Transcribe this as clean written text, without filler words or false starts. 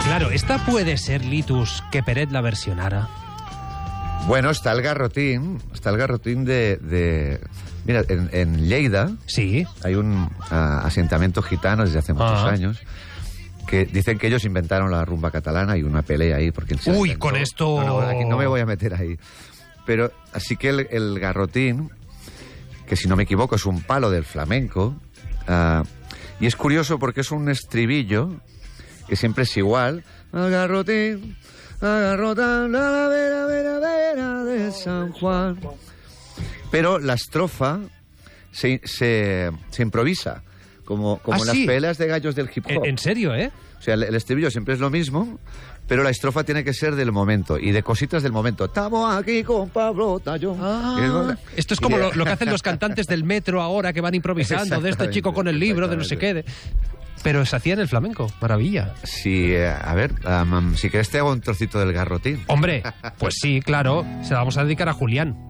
Claro, esta puede ser, Litus, que Peret la versionara. Bueno, está el garrotín de... Mira, en Lleida Sí. hay un asentamiento gitano desde hace muchos años que dicen que ellos inventaron la rumba catalana y una pelea ahí. Porque Uy, con esto... No, aquí no me voy a meter ahí. Pero así que el garrotín, que si no me equivoco es un palo del flamenco, y es curioso porque es un estribillo que siempre es igual. Garrotín, agarrotan la vera, vera, vera de San Juan. Pero la estrofa se improvisa, como en las ¿sí? peleas de gallos del hip hop. ¿En serio, eh? O sea, el estribillo siempre es lo mismo, pero la estrofa tiene que ser del momento y de cositas del momento. Estamos aquí con Pablo Tallón. Esto es como lo que hacen los cantantes del metro ahora, que van improvisando, de este chico con el libro, de no sé qué. Pero se hacía en el flamenco, maravilla. Sí, a ver, si quieres te hago un trocito del garrotín. Hombre, pues sí, claro, se la vamos a dedicar a Julián.